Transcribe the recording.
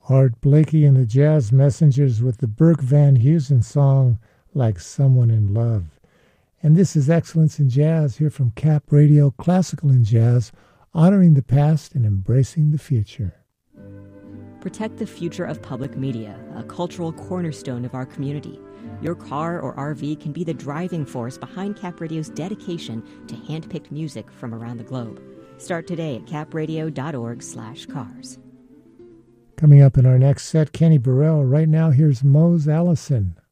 Art Blakey and the Jazz Messengers with the Burke Van Heusen song, Like Someone in Love. And this is Excellence in Jazz here from Cap Radio, Classical and Jazz, honoring the past and embracing the future. Protect the future of public media, a cultural cornerstone of our community. Your car or RV can be the driving force behind Cap Radio's dedication to hand-picked music from around the globe. Start today at capradio.org/cars. Coming up in our next set, Kenny Burrell. Right now, here's Mose Allison.